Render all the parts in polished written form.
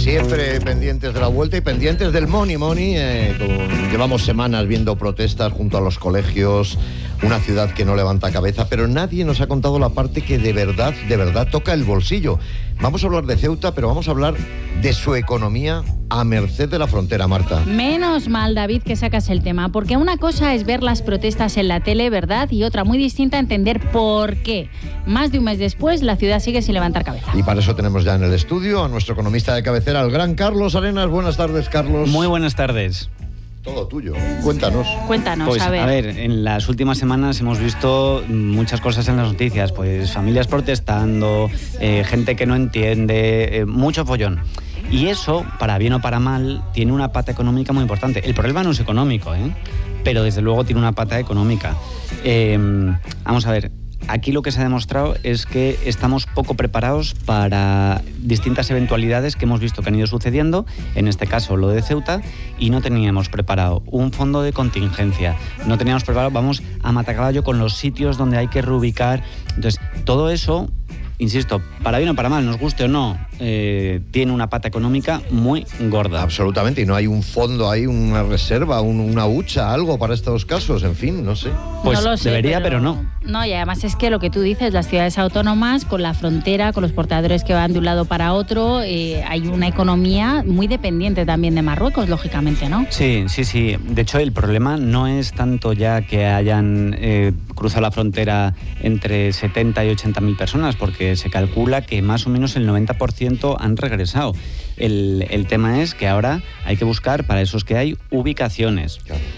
Siempre pendientes de la vuelta y pendientes del money. Llevamos semanas viendo protestas junto a los colegios, una ciudad que no levanta cabeza, pero nadie nos ha contado la parte que de verdad toca el bolsillo. Vamos a hablar de Ceuta, pero vamos a hablar de su economía a merced de la frontera, Marta. Menos mal, David, que sacas el tema, porque una cosa es ver las protestas en la tele, ¿verdad? Y otra muy distinta, entender por qué. Más de un mes después, la ciudad sigue sin levantar cabeza. Y para eso tenemos ya en el estudio a nuestro economista de cabecera, el gran Carlos Arenas. Buenas tardes, Carlos. Muy buenas tardes. Todo tuyo. Cuéntanos, pues, a ver, en las últimas semanas hemos visto muchas cosas en las noticias, pues familias protestando, gente que no entiende, mucho follón. Y eso, para bien o para mal, tiene una pata económica muy importante. El problema no es económico, pero desde luego tiene una pata económica. Vamos a ver. Aquí lo que se ha demostrado es que estamos poco preparados para distintas eventualidades que hemos visto que han ido sucediendo, en este caso lo de Ceuta, y no teníamos preparado un fondo de contingencia, no teníamos preparado, vamos a matacaballo con los sitios donde hay que reubicar. Entonces, todo eso, insisto, para bien o para mal, nos guste o no, tiene una pata económica muy gorda. Absolutamente, y no hay un fondo ahí, una reserva, una hucha, algo para estos casos, en fin, no sé. Pues no lo sé, debería, pero no. No, y además es que lo que tú dices, las ciudades autónomas, con la frontera, con los portadores que van de un lado para otro, hay una economía muy dependiente también de Marruecos, lógicamente, ¿no? Sí. De hecho, el problema no es tanto ya que hayan cruzado la frontera entre 70 y 80.000 personas, porque se calcula que más o menos el 90% han regresado. El tema es que ahora hay que buscar para esos que hay ubicaciones,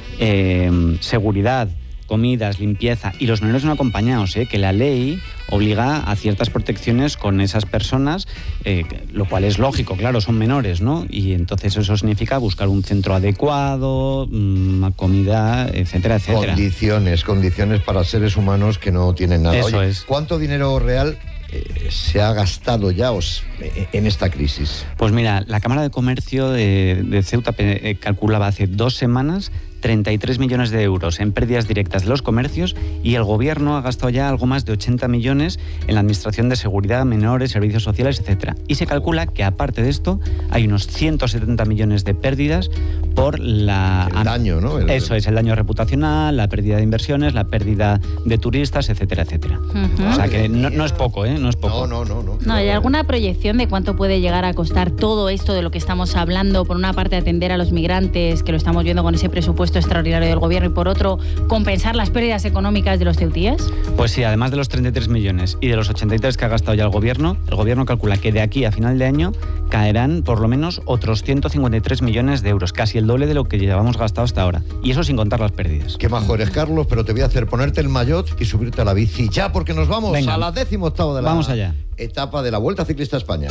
seguridad, comidas, limpieza y los menores no acompañados, que la ley obliga a ciertas protecciones con esas personas, lo cual es lógico, claro, son menores, ¿no? Y entonces eso significa buscar un centro adecuado, comida, etcétera, etcétera. Condiciones para seres humanos que no tienen nada. Eso Oye, es. ¿Cuánto dinero real se ha gastado ya en esta crisis? Pues mira, la Cámara de Comercio de Ceuta calculaba hace 2 semanas 33 millones de euros en pérdidas directas de los comercios, y el gobierno ha gastado ya algo más de 80 millones en la administración de seguridad, menores, servicios sociales, etcétera. Y se calcula que aparte de esto hay unos 170 millones de pérdidas por el daño, ¿no? Eso es, el daño reputacional, la pérdida de inversiones, la pérdida de turistas, etcétera, etcétera. Uh-huh. O sea que no es poco, no es poco. No, ¿hay alguna proyección de cuánto puede llegar a costar todo esto de lo que estamos hablando? Por una parte, atender a los migrantes, que lo estamos viendo con ese presupuesto extraordinario del gobierno, y por otro, compensar las pérdidas económicas de los ceutíes. Pues sí, además de los 33 millones y de los 83 que ha gastado ya el gobierno calcula que de aquí a final de año caerán por lo menos otros 153 millones de euros, casi el doble de lo que llevamos gastado hasta ahora. Y eso sin contar las pérdidas. Qué majo eres, Carlos, pero te voy a hacer ponerte el maillot y subirte a la bici ya, porque nos vamos. Venga, a la 18ª de la vamos allá. Etapa de la Vuelta Ciclista a España.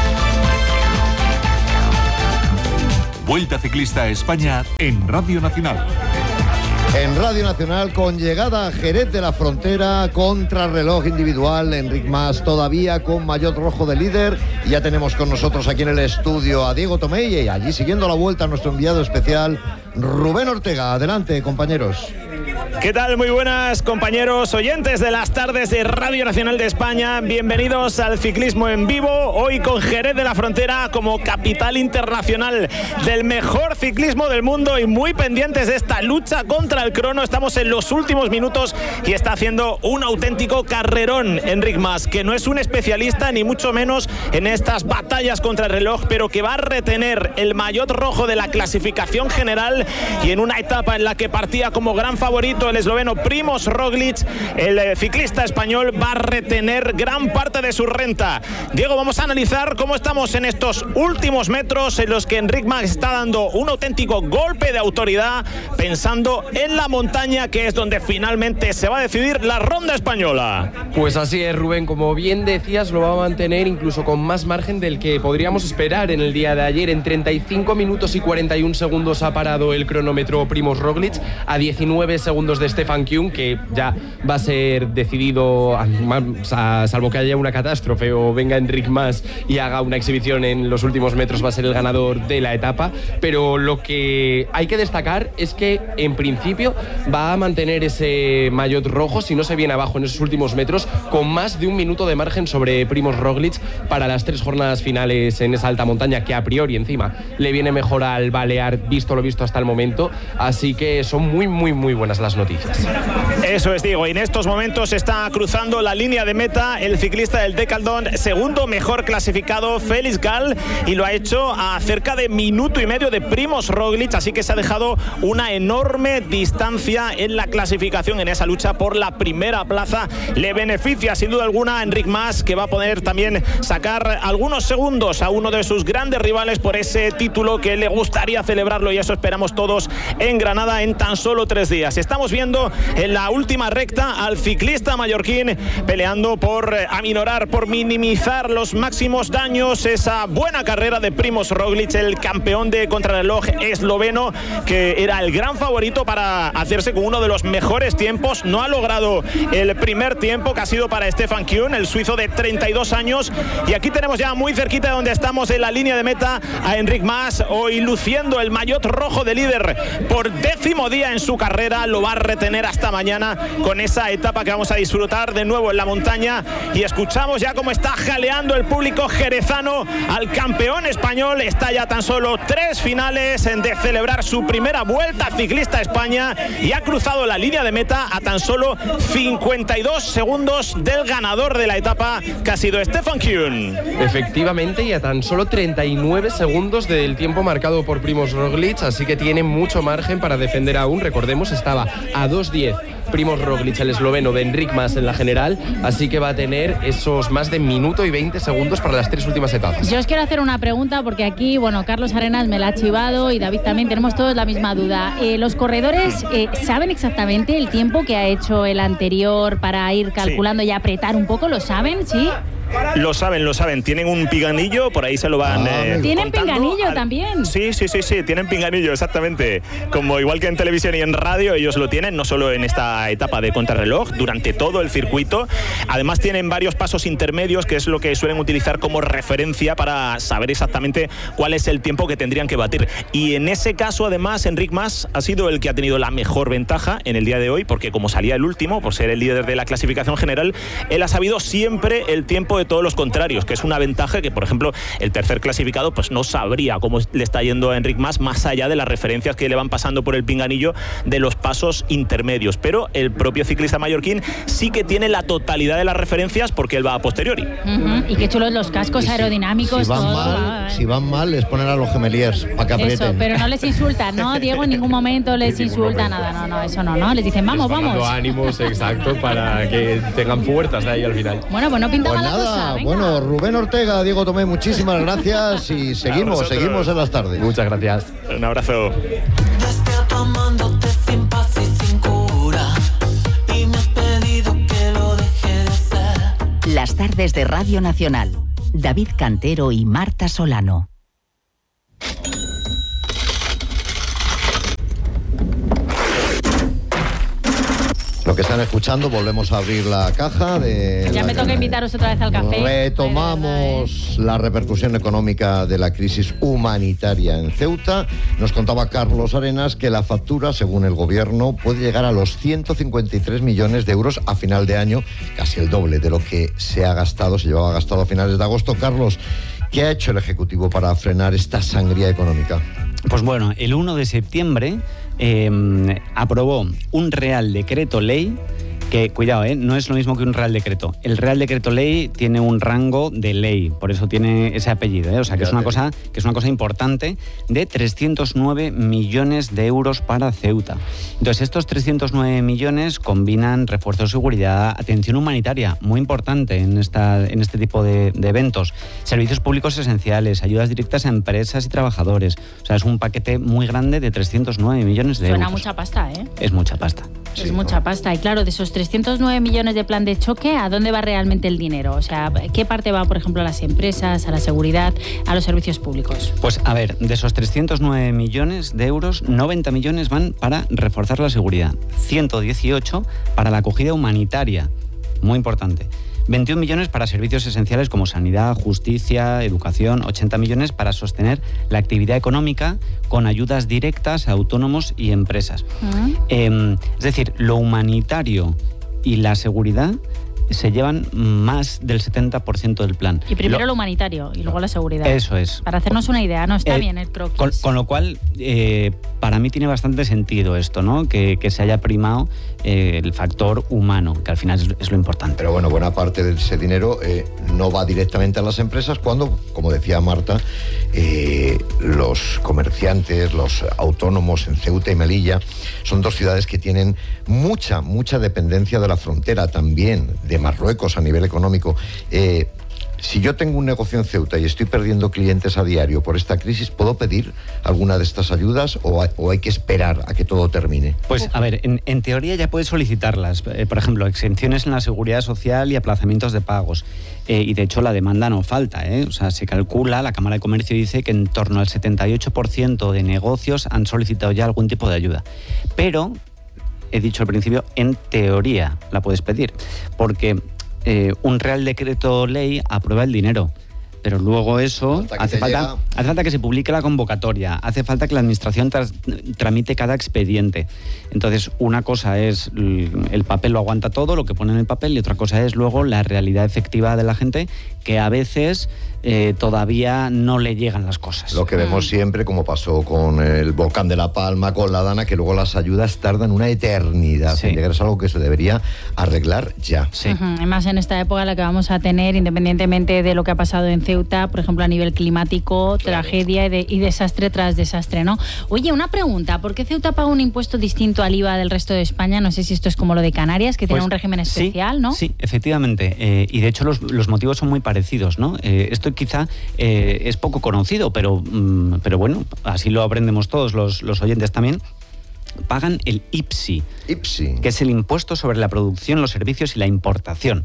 Vuelta Ciclista a España en Radio Nacional. En Radio Nacional, con llegada a Jerez de la Frontera, contrarreloj individual, Enric Mas todavía con maillot rojo de líder. Y ya tenemos con nosotros aquí en el estudio a Diego Tomei, y allí siguiendo la vuelta a nuestro enviado especial, Rubén Ortega. Adelante, compañeros. ¿Qué tal? Muy buenas, compañeros oyentes de las tardes de Radio Nacional de España. Bienvenidos al ciclismo en vivo, hoy con Jerez de la Frontera como capital internacional del mejor ciclismo del mundo, y muy pendientes de esta lucha contra el crono. Estamos en los últimos minutos y está haciendo un auténtico carrerón Enric Mas, que no es un especialista ni mucho menos en estas batallas contra el reloj, pero que va a retener el maillot rojo de la clasificación general, y en una etapa en la que partía como gran favorito el esloveno Primož Roglič, el ciclista español va a retener gran parte de su renta. Diego, vamos a analizar cómo estamos en estos últimos metros en los que Enric Mas está dando un auténtico golpe de autoridad, pensando en la montaña, que es donde finalmente se va a decidir la ronda española. Pues así es, Rubén, como bien decías, lo va a mantener incluso con más margen del que podríamos esperar en el día de ayer. En 35 minutos y 41 segundos ha parado el cronómetro Primož Roglič, a 19 segundos segundos de Stefan Kühn, que ya va a ser decidido, salvo que haya una catástrofe o venga Enric Mas y haga una exhibición en los últimos metros, va a ser el ganador de la etapa. Pero lo que hay que destacar es que en principio va a mantener ese maillot rojo, si no se viene abajo en esos últimos metros, con más de un minuto de margen sobre Primož Roglič para las 3 jornadas finales en esa alta montaña, que a priori encima le viene mejor al Balear, visto lo visto hasta el momento. Así que son muy buenas las noticias. Eso es, digo, y en estos momentos está cruzando la línea de meta el ciclista del Decathlon, segundo mejor clasificado, Felix Gall, y lo ha hecho a cerca de minuto y medio de Primož Roglič, así que se ha dejado una enorme distancia en la clasificación, en esa lucha por la primera plaza. Le beneficia sin duda alguna a Enric Mas, que va a poder también sacar algunos segundos a uno de sus grandes rivales por ese título que le gustaría celebrarlo, y eso esperamos todos en Granada en tan solo 3 días. Estamos viendo en la última recta al ciclista mallorquín peleando por aminorar, por minimizar los máximos daños esa buena carrera de Primož Roglič, el campeón de contrarreloj esloveno, que era el gran favorito para hacerse con uno de los mejores tiempos. No ha logrado el primer tiempo, que ha sido para Stefan Kühn, el suizo de 32 años. Y aquí tenemos ya muy cerquita de donde estamos en la línea de meta a Enric Mas, hoy luciendo el maillot rojo de líder por 10º día en su carrera. Lo va a retener hasta mañana con esa etapa que vamos a disfrutar de nuevo en la montaña. Y escuchamos ya cómo está jaleando el público jerezano al campeón español. Está ya tan solo 3 finales de celebrar su primera Vuelta Ciclista a España, y ha cruzado la línea de meta a tan solo 52 segundos del ganador de la etapa, que ha sido Stefan Kühn. Efectivamente, y a tan solo 39 segundos del tiempo marcado por Primož Roglič, así que tiene mucho margen para defender aún. Recordemos, estaba a 2:10 Primož Roglič, el esloveno, de Enric Mas en la general, así que va a tener esos más de minuto y 20 segundos para las 3 últimas etapas. Yo os quiero hacer una pregunta, porque aquí, bueno, Carlos Arenas me la ha chivado y David también, tenemos todos la misma duda. ¿Los corredores saben exactamente el tiempo que ha hecho el anterior para ir calculando y apretar un poco? ¿Lo saben? ¿Sí? Lo saben. Tienen un pinganillo, por ahí se lo van ¿Tienen pinganillo también? Sí, tienen pinganillo, exactamente. Como igual que en televisión y en radio, ellos lo tienen, no solo en esta etapa de contrarreloj, durante todo el circuito. Además tienen varios pasos intermedios, que es lo que suelen utilizar como referencia para saber exactamente cuál es el tiempo que tendrían que batir. Y en ese caso, además, Enric Mas ha sido el que ha tenido la mejor ventaja en el día de hoy, porque como salía el último, por ser el líder de la clasificación general, él ha sabido siempre el tiempo de todos los contrarios, que es una ventaja que, por ejemplo, el tercer clasificado pues no sabría cómo le está yendo a Enric Mas, más allá de las referencias que le van pasando por el pinganillo de los pasos intermedios. Pero el propio ciclista mallorquín sí que tiene la totalidad de las referencias, porque él va a posteriori. Y qué chulos los cascos aerodinámicos. Si van mal, les ponen a los gemeliers para que aprieten. Eso, pero no les insultan, ¿no, Diego? En ningún momento les insulta nada. No, eso no. Les dicen, vamos. Dando ánimos, exacto, para que tengan fuerzas de ahí al final. Bueno, pues no pinta Pues mala nada, cosa. Venga. bueno, Rubén Ortega, Diego Tomé, muchísimas gracias y seguimos en las tardes. Muchas gracias. Un abrazo. Despierto amándote sin paz y sin cura, y me has pedido que lo deje de ser. Las tardes de Radio Nacional. David Cantero y Marta Solano. Lo que están escuchando, volvemos a abrir la caja de... Ya me toca invitaros otra vez al café. Retomamos la repercusión económica de la crisis humanitaria en Ceuta. Nos contaba Carlos Arenas que la factura, según el gobierno, puede llegar a los 153 millones de euros a final de año, casi el doble de lo que se llevaba gastado a finales de agosto. Carlos, ¿qué ha hecho el Ejecutivo para frenar esta sangría económica? Pues bueno, el 1 de septiembre aprobó un Real Decreto Ley que, cuidado, no es lo mismo que un Real Decreto. El Real Decreto Ley tiene un rango de ley, por eso tiene ese apellido, o sea, que es una cosa importante, de 309 millones de euros para Ceuta. Entonces, estos 309 millones combinan refuerzo de seguridad, atención humanitaria, muy importante en este tipo de eventos, servicios públicos esenciales, ayudas directas a empresas y trabajadores. O sea, es un paquete muy grande de 309 millones de euros. Suena mucha pasta, ¿eh? Es mucha pasta. Es mucha pasta. Y claro, de esos 309 millones de plan de choque, ¿a dónde va realmente el dinero? O sea, ¿qué parte va, por ejemplo, a las empresas, a la seguridad, a los servicios públicos? Pues a ver, de esos 309 millones de euros, 90 millones van para reforzar la seguridad, 118 para la acogida humanitaria, muy importante. 21 millones para servicios esenciales como sanidad, justicia, educación, 80 millones para sostener la actividad económica con ayudas directas a autónomos y empresas. Es decir, lo humanitario y la seguridad se llevan más del 70% del plan. Y primero lo humanitario y luego la seguridad. Eso es. Para hacernos una idea, ¿no? Está bien el croquis. Con lo cual, para mí tiene bastante sentido esto, ¿no? Que se haya primado el factor humano, que al final es lo importante. Pero bueno, buena parte de ese dinero no va directamente a las empresas cuando, como decía Marta, los comerciantes, los autónomos en Ceuta y Melilla son dos ciudades que tienen mucha dependencia de la frontera también, de Marruecos a nivel económico. Si yo tengo un negocio en Ceuta y estoy perdiendo clientes a diario por esta crisis, ¿puedo pedir alguna de estas ayudas o hay que esperar a que todo termine? Pues a ver, en teoría ya puedes solicitarlas. Por ejemplo, exenciones en la seguridad social y aplazamientos de pagos. Y de hecho la demanda no falta, ¿eh? O sea, se calcula, la Cámara de Comercio dice que en torno al 78% de negocios han solicitado ya algún tipo de ayuda. Pero, he dicho al principio, en teoría la puedes pedir. Porque un Real Decreto Ley aprueba el dinero, pero luego eso hace falta que se publique la convocatoria, hace falta que la administración tramite cada expediente. Entonces, una cosa es el papel lo aguanta todo, lo que pone en el papel, y otra cosa es luego la realidad efectiva de la gente, que a veces todavía no le llegan las cosas. Lo que vemos siempre, como pasó con el volcán de La Palma, con la Dana, que luego las ayudas tardan una eternidad en llegar. Es algo que se debería arreglar ya. Sí. Además, en esta época en la que vamos a tener, independientemente de lo que ha pasado en Ceuta, por ejemplo, a nivel climático, tragedia y desastre tras desastre, ¿no? Oye, una pregunta, ¿por qué Ceuta paga un impuesto distinto al IVA del resto de España? No sé si esto es como lo de Canarias, que tiene un régimen especial, ¿no? Sí, efectivamente. Y de hecho los motivos son muy parecidos, ¿no? Esto quizá es poco conocido, pero bueno, así lo aprendemos todos los oyentes también. Pagan el IPSI, que es el impuesto sobre la producción, los servicios y la importación,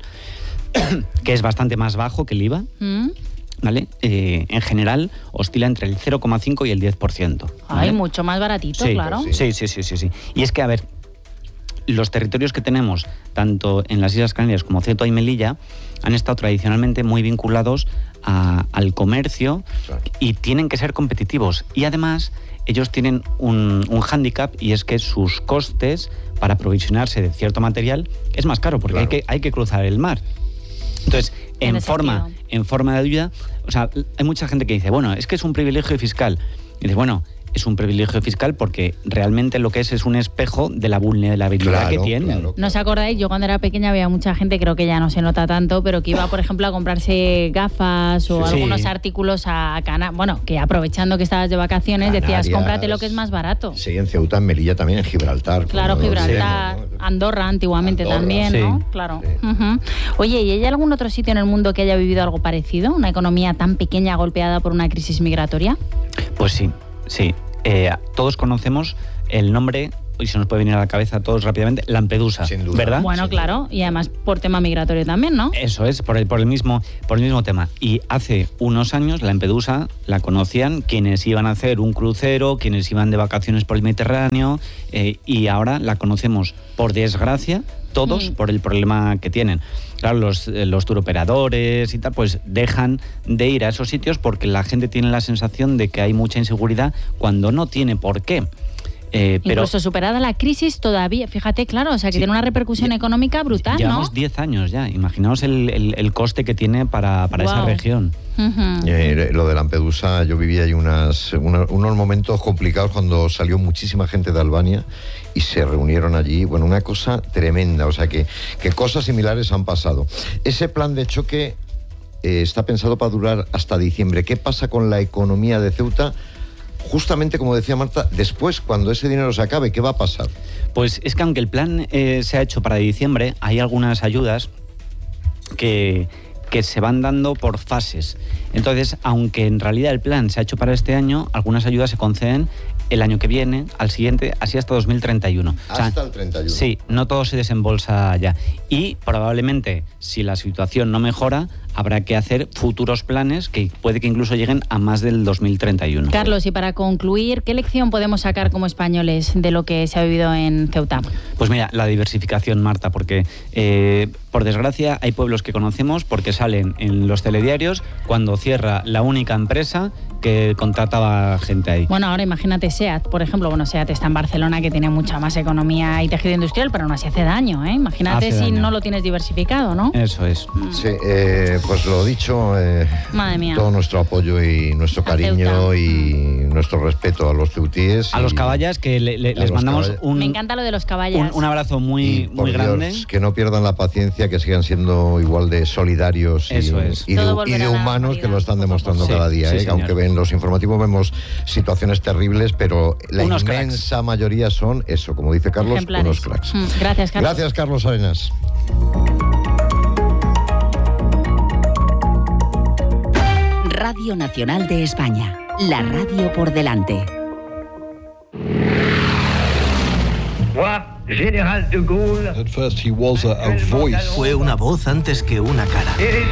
que es bastante más bajo que el IVA. ¿Vale? En general oscila entre el 0,5 y el 10%. ¿Vale? Mucho más baratito, sí, claro. Sí. Y es que, a ver, los territorios que tenemos, tanto en las Islas Canarias como Ceuta y Melilla, han estado tradicionalmente muy vinculados al comercio y tienen que ser competitivos. Y además, ellos tienen un hándicap, y es que sus costes para aprovisionarse de cierto material es más caro, porque hay que cruzar el mar. Entonces, en forma de ayuda, o sea, hay mucha gente que dice, bueno, es que es un privilegio fiscal. Y dice, bueno, es un privilegio fiscal porque realmente lo que es un espejo de la vulnerabilidad que tienen. ¿No os acordáis? Yo cuando era pequeña había mucha gente, creo que ya no se nota tanto, pero que iba, por ejemplo, a comprarse gafas o algunos artículos a Canarias. Bueno, que aprovechando que estabas de vacaciones, decías, cómprate lo que es más barato. Sí, en Ceuta, en Melilla, también en Gibraltar. Claro, Gibraltar, Andorra antiguamente también, ¿no? Claro. Sí. Oye, ¿y hay algún otro sitio en el mundo que haya vivido algo parecido? ¿Una economía tan pequeña golpeada por una crisis migratoria? Pues sí. Todos conocemos el nombre, y se nos puede venir a la cabeza a todos rápidamente, Lampedusa, sin duda, ¿verdad? Bueno, claro, y además por tema migratorio también, ¿no? Eso es, por el mismo tema. Y hace unos años Lampedusa la conocían quienes iban a hacer un crucero, quienes iban de vacaciones por el Mediterráneo, y ahora la conocemos, por desgracia, todos por el problema que tienen. Claro, los turoperadores y tal, pues dejan de ir a esos sitios porque la gente tiene la sensación de que hay mucha inseguridad cuando no tiene por qué. Incluso superada la crisis todavía, fíjate, claro, o sea que tiene una repercusión económica brutal, llevamos 10 años ya, imaginaos el coste que tiene para esa región. Lo de Lampedusa, yo viví ahí unos momentos complicados cuando salió muchísima gente de Albania y se reunieron allí, bueno, una cosa tremenda, o sea que cosas similares han pasado. Ese plan de choque está pensado para durar hasta diciembre. ¿Qué pasa con la economía de Ceuta? Justamente como decía Marta, después, cuando ese dinero se acabe, ¿qué va a pasar? Pues es que aunque el plan se ha hecho para diciembre, hay algunas ayudas que se van dando por fases. Entonces, aunque en realidad el plan se ha hecho para este año, algunas ayudas se conceden el año que viene, al siguiente, así hasta 2031. Hasta el 31. Sí, no todo se desembolsa ya. Y probablemente, si la situación no mejora, habrá que hacer futuros planes que puede que incluso lleguen a más del 2031. Carlos, y para concluir, ¿qué lección podemos sacar como españoles de lo que se ha vivido en Ceuta? Pues mira, la diversificación, Marta, porque por desgracia hay pueblos que conocemos porque salen en los telediarios cuando cierra la única empresa que contrataba gente ahí. Bueno, ahora imagínate SEAT, por ejemplo. Bueno, SEAT está en Barcelona, que tiene mucha más economía y tejido industrial, pero aún así hace daño, ¿eh? Imagínate si no lo tienes diversificado, ¿no? Eso es. Sí, pues lo dicho, Madre mía. todo nuestro apoyo y nuestro cariño y nuestro respeto a los ceutíes. A los caballas, que les mandamos Me encanta lo de los caballas. un abrazo muy grande. Dios, que no pierdan la paciencia, que sigan siendo igual de solidarios Eso es. y de humanos, que lo están demostrando cada día. Sí, aunque en los informativos vemos situaciones terribles, pero la unos inmensa mayoría son eso, como dice Carlos, ejemplares. unos cracks. Gracias, Carlos. Gracias, Carlos Arenas. Radio Nacional de España. La radio por delante. General de Gaulle. At first he was a voice. Fue una voz antes que una cara.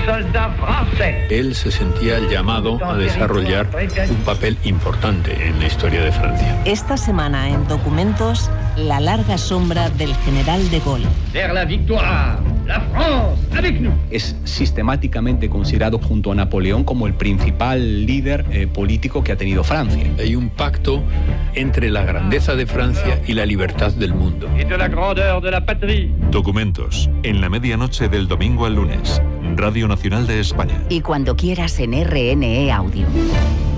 Él se sentía llamado a desarrollar un papel importante en la historia de Francia. Esta semana en Documentos, la larga sombra del general de Gaulle. Vers la victoire, la France, avec nous. Es sistemáticamente considerado junto a Napoleón como el principal líder político que ha tenido Francia. Hay un pacto entre la grandeza de Francia y la libertad del mundo. De la grandeur de la patrie. Documentos, en la medianoche del domingo al lunes. Radio Nacional de España. Y cuando quieras en RNE Audio.